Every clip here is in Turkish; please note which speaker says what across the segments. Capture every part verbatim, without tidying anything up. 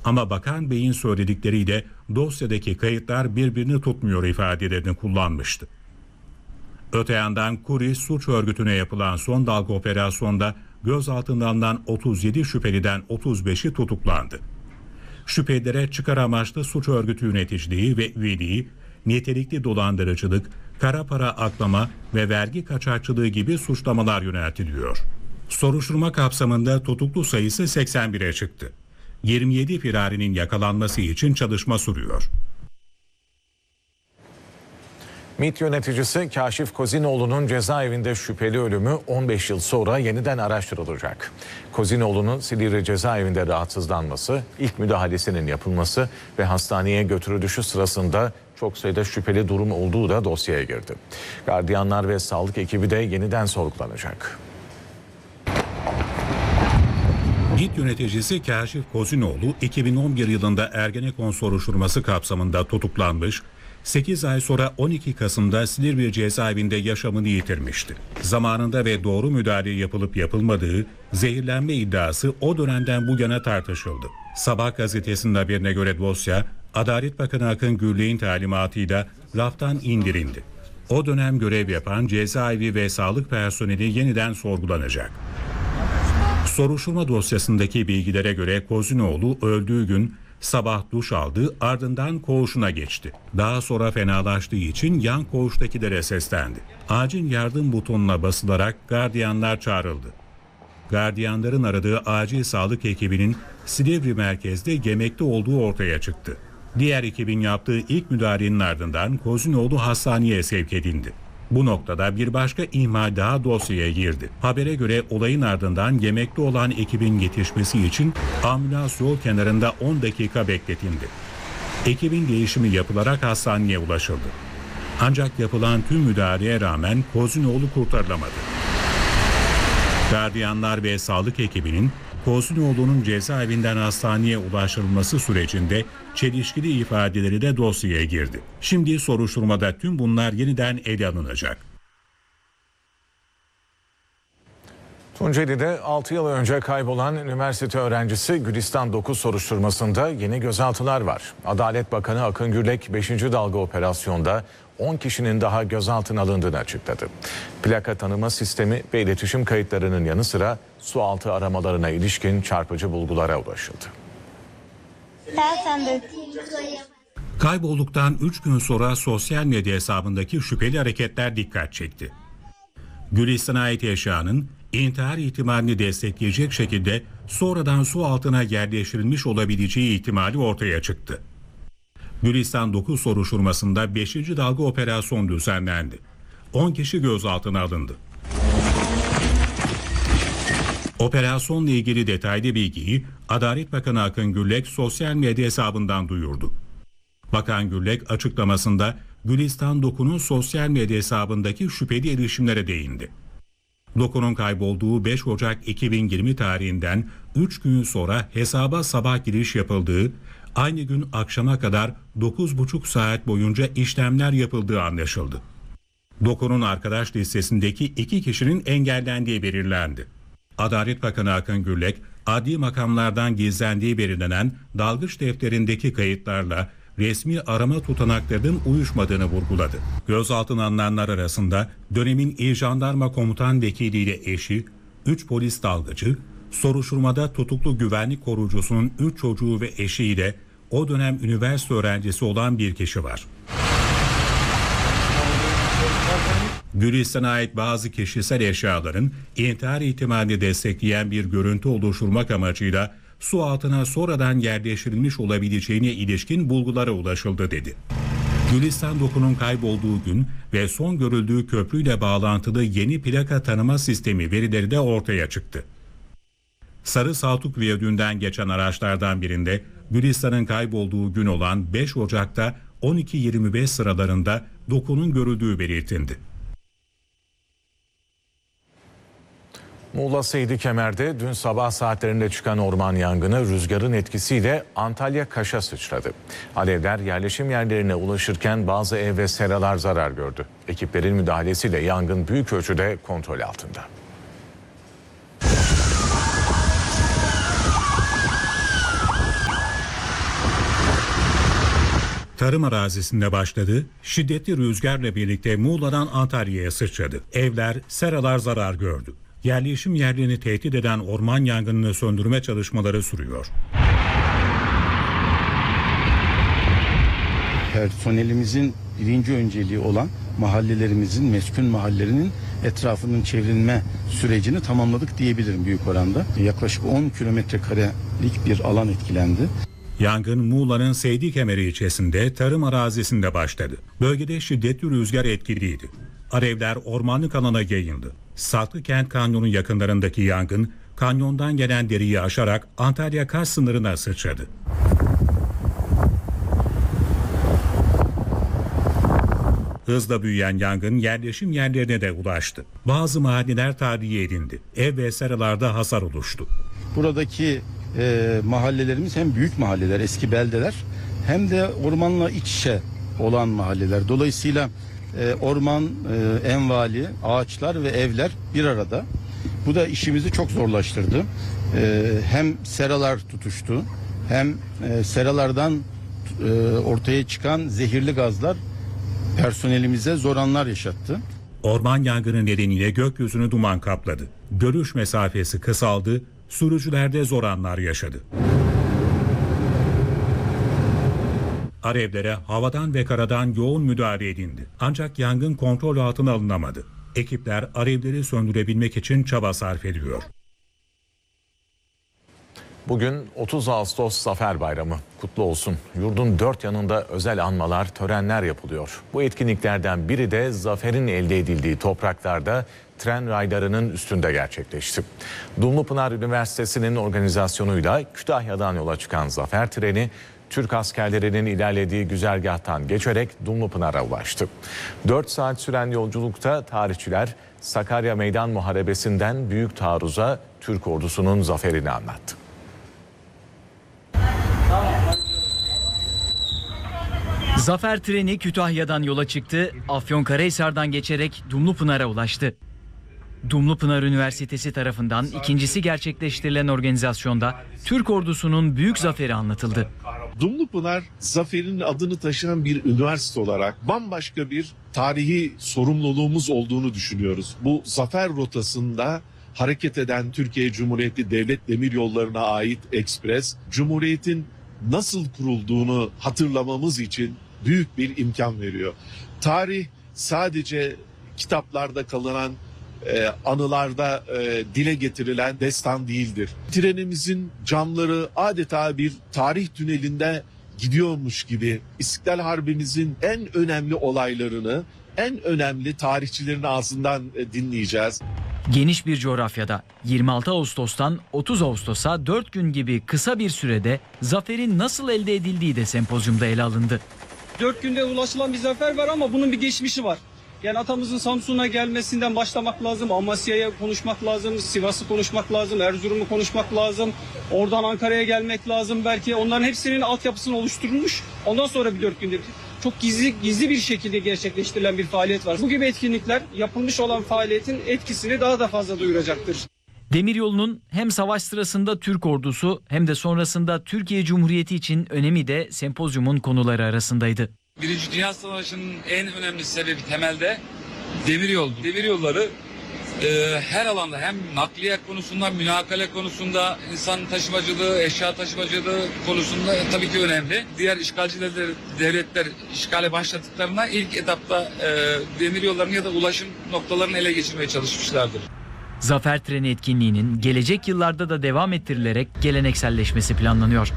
Speaker 1: Ama Bakan Bey'in söyledikleriyle dosyadaki kayıtlar birbirini tutmuyor ifadelerini kullanmıştı. Öte yandan Kuri suç örgütüne yapılan son dalga operasyonda gözaltına alınan otuz yedi şüpheliden otuz beşi tutuklandı. Şüphelilere çıkar amaçlı suç örgütü yöneticiliği ve üyeliği, nitelikli dolandırıcılık, kara para aklama ve vergi kaçakçılığı gibi suçlamalar yöneltiliyor. Soruşturma kapsamında tutuklu sayısı seksen bire çıktı. yirmi yedi firarinin yakalanması için çalışma sürüyor.
Speaker 2: MİT yöneticisi Kaşif Kozinoğlu'nun cezaevinde şüpheli ölümü on beş yıl sonra yeniden araştırılacak. Kozinoğlu'nun Silivri cezaevinde rahatsızlanması, ilk müdahalesinin yapılması ve hastaneye götürülüşü sırasında çok sayıda şüpheli durum olduğu da dosyaya girdi. Gardiyanlar ve sağlık ekibi de yeniden sorgulanacak.
Speaker 1: MİT yöneticisi Kaşif Kozinoğlu iki bin on bir yılında Ergenekon soruşturması kapsamında tutuklanmış, sekiz ay sonra on iki Kasım'da Silivri cezaevinde yaşamını yitirmişti. Zamanında ve doğru müdahale yapılıp yapılmadığı zehirlenme iddiası o dönemden bu yana tartışıldı. Sabah gazetesinin haberine göre dosya, Adalet Bakanı Akın Gürlek'in talimatıyla raftan indirildi. O dönem görev yapan cezaevi ve sağlık personeli yeniden sorgulanacak. Soruşturma dosyasındaki bilgilere göre Kozinoğlu öldüğü gün sabah duş aldı, ardından koğuşuna geçti. Daha sonra fenalaştığı için yan koğuştakilere seslendi. Acil yardım butonuna basılarak gardiyanlar çağrıldı. Gardiyanların aradığı acil sağlık ekibinin Silivri merkezde yemekte olduğu ortaya çıktı. Diğer ekibin yaptığı ilk müdahalenin ardından Kozinoğlu hastaneye sevk edildi. Bu noktada bir başka ihmal daha dosyaya girdi. Habere göre olayın ardından yemekte olan ekibin yetişmesi için ambulans yol kenarında on dakika bekletildi. Ekibin değişimi yapılarak hastaneye ulaşıldı. Ancak yapılan tüm müdahaleye rağmen Kozinoğlu kurtarılamadı. Gardiyanlar ve sağlık ekibinin Kozinoğlu'nun cezaevinden hastaneye ulaştırılması sürecinde çelişkili ifadeleri de dosyaya girdi. Şimdi soruşturmada tüm bunlar yeniden ele alınacak.
Speaker 2: Tunceli'de altı yıl önce kaybolan üniversite öğrencisi Gülistan dokuz soruşturmasında yeni gözaltılar var. Adalet Bakanı Akın Gürlek beşinci dalga operasyonda on kişinin daha gözaltına alındığını açıkladı. Plaka tanıma sistemi ve iletişim kayıtlarının yanı sıra sualtı aramalarına ilişkin çarpıcı bulgulara ulaşıldı.
Speaker 1: Kaybolduktan üç gün sonra sosyal medya hesabındaki şüpheli hareketler dikkat çekti. Gülistan'a ait eşyanın intihar ihtimalini destekleyecek şekilde sonradan su altına yerleştirilmiş olabileceği ihtimali ortaya çıktı. Gülistan dokuz soruşturmasında beşinci dalga operasyon düzenlendi. on kişi gözaltına alındı. Operasyonla ilgili detaylı bilgiyi Adalet Bakanı Akın Gürlek sosyal medya hesabından duyurdu. Bakan Gürlek açıklamasında Gülistan dokuzun sosyal medya hesabındaki şüpheli erişimlere değindi. Doku'nun kaybolduğu beş Ocak iki bin yirmi tarihinden üç gün sonra hesaba sabah giriş yapıldığı, aynı gün akşama kadar dokuz buçuk saat boyunca işlemler yapıldığı anlaşıldı. Doku'nun arkadaş listesindeki iki kişinin engellendiği belirlendi. Adalet Bakanı Akın Gürlek, adli makamlardan gizlendiği belirlenen dalgıç defterindeki kayıtlarla resmi arama tutanaklarının uyuşmadığını vurguladı. Gözaltına alınanlar arasında dönemin İl Jandarma Komutan Vekiliyle eşi, üç polis dalgıcı, soruşturmada tutuklu güvenlik korucusunun üç çocuğu ve eşiyle o dönem üniversite öğrencisi olan bir kişi var. Gülistan'a ait bazı kişisel eşyaların intihar ihtimalini destekleyen bir görüntü oluşturmak amacıyla su altına sonradan yerleştirilmiş olabileceğine ilişkin bulgulara ulaşıldı dedi. Gülistan Doku'nun kaybolduğu gün ve son görüldüğü köprüyle bağlantılı yeni plaka tanıma sistemi verileri de ortaya çıktı. Sarı Saltuk Viyadüğü'nden geçen araçlardan birinde Gülistan'ın kaybolduğu gün olan beş Ocak'ta on iki yirmi beş sıralarında Doku'nun görüldüğü belirtildi.
Speaker 2: Muğla Seydi Kemer'de dün sabah saatlerinde çıkan orman yangını rüzgarın etkisiyle Antalya Kaş'a sıçradı. Alevler yerleşim yerlerine ulaşırken bazı ev ve seralar zarar gördü. Ekiplerin müdahalesiyle yangın büyük ölçüde kontrol altında.
Speaker 1: Tarım arazisinde başladı, şiddetli rüzgarla birlikte Muğla'dan Antalya'ya sıçradı. Evler, seralar zarar gördü. Yerleşim yerlerini tehdit eden orman yangınını söndürme çalışmaları sürüyor.
Speaker 3: Personelimizin birinci önceliği olan mahallelerimizin, meskun mahallelerinin etrafının çevrilme sürecini tamamladık diyebilirim büyük oranda. Yaklaşık on kilometre karelik bir alan etkilendi.
Speaker 1: Yangın Muğla'nın Seydikemeri ilçesinde tarım arazisinde başladı. Bölgede şiddetli rüzgar etkiliydi. Alevler ormanlık alana yayıldı. Saklıkent Kanyonu yakınlarındaki yangın, kanyondan gelen deriyi aşarak Antalya-Kars sınırına sıçradı. Hızla büyüyen yangın yerleşim yerlerine de ulaştı. Bazı mahalleler tahliye edildi. Ev ve seralarda hasar oluştu.
Speaker 3: Buradaki e, mahallelerimiz hem büyük mahalleler, eski beldeler hem de ormanla iç içe olan mahalleler. Dolayısıyla e, orman, e, envali, ağaçlar ve evler bir arada. Bu da işimizi çok zorlaştırdı. E, hem seralar tutuştu, hem e, seralardan e, ortaya çıkan zehirli gazlar personelimize zor anlar yaşattı.
Speaker 1: Orman yangını nedeniyle gökyüzünü duman kapladı. Görüş mesafesi kısaldı, sürücüler de zor anlar yaşadı. Alevlere havadan ve karadan yoğun müdahale edildi. Ancak yangın kontrol altına alınamadı. Ekipler alevleri söndürebilmek için çaba sarf ediyor.
Speaker 2: Bugün otuz Ağustos Zafer Bayramı. Kutlu olsun. Yurdun dört yanında özel anmalar, törenler yapılıyor. Bu etkinliklerden biri de zaferin elde edildiği topraklarda tren raylarının üstünde gerçekleşti. Dumlupınar Üniversitesi'nin organizasyonuyla Kütahya'dan yola çıkan zafer treni, Türk askerlerinin ilerlediği güzergahtan geçerek Dumlupınar'a ulaştı. dört saat süren yolculukta tarihçiler Sakarya Meydan Muharebesi'nden Büyük Taarruz'a Türk ordusunun zaferini anlattı.
Speaker 4: Zafer treni Kütahya'dan yola çıktı, Afyonkarahisar'dan geçerek Dumlupınar'a ulaştı. Dumlupınar Üniversitesi tarafından ikincisi gerçekleştirilen organizasyonda Türk ordusunun büyük zaferi anlatıldı.
Speaker 5: Dumlupınar, zaferin adını taşıyan bir üniversite olarak bambaşka bir tarihi sorumluluğumuz olduğunu düşünüyoruz. Bu zafer rotasında hareket eden Türkiye Cumhuriyeti Devlet Demiryolları'na ait ekspres, Cumhuriyet'in nasıl kurulduğunu hatırlamamız için büyük bir imkan veriyor. Tarih sadece kitaplarda kalınan, e, anılarda e, dile getirilen destan değildir. Trenimizin camları adeta bir tarih tünelinde gidiyormuş gibi İstiklal Harbimizin en önemli olaylarını, en önemli tarihçilerin ağzından e, dinleyeceğiz.
Speaker 4: Geniş bir coğrafyada yirmi altı Ağustos'tan otuz Ağustos'a dört gün gibi kısa bir sürede zaferin nasıl elde edildiği de sempozyumda ele alındı.
Speaker 6: dört günde ulaşılan bir zafer var ama bunun bir geçmişi var. Yani atamızın Samsun'a gelmesinden başlamak lazım, Amasya'ya konuşmak lazım, Sivas'ı konuşmak lazım, Erzurum'u konuşmak lazım, oradan Ankara'ya gelmek lazım belki. Onların hepsinin altyapısını oluşturulmuş. Ondan sonra bir dört günde çok gizli gizli bir şekilde gerçekleştirilen bir faaliyet var. Bu gibi etkinlikler yapılmış olan faaliyetin etkisini daha da fazla duyuracaktır.
Speaker 4: Demiryolu'nun hem savaş sırasında Türk ordusu hem de sonrasında Türkiye Cumhuriyeti için önemi de sempozyumun konuları arasındaydı.
Speaker 7: Birinci Dünya Savaşı'nın en önemli sebebi temelde demiryolu. Demiryolları e, her alanda hem nakliye konusunda, münakale konusunda, insan taşımacılığı, eşya taşımacılığı konusunda e, tabii ki önemli. Diğer işgalci devletler işgale başladıklarında ilk etapta e, demiryollarını ya da ulaşım noktalarını ele geçirmeye çalışmışlardır.
Speaker 4: Zafer treni etkinliğinin gelecek yıllarda da devam ettirilerek gelenekselleşmesi planlanıyor.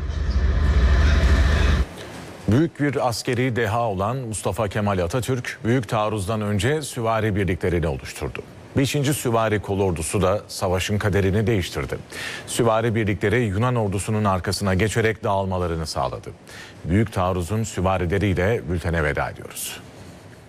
Speaker 2: Büyük bir askeri deha olan Mustafa Kemal Atatürk, Büyük Taarruz'dan önce süvari birliklerini oluşturdu. beşinci Süvari Kolordusu da savaşın kaderini değiştirdi. Süvari birlikleri Yunan ordusunun arkasına geçerek dağılmalarını sağladı. Büyük Taarruz'un süvarileriyle bültene veda ediyoruz.